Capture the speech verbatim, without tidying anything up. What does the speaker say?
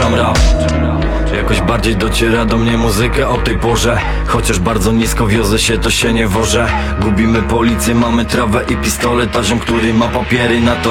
puszczam rap. Jakoś bardziej dociera do mnie muzyka o tej porze. Chociaż bardzo nisko wiozę się, to się nie wożę. Gubimy policję, mamy trawę i pistolet, a ziom, który ma papiery na to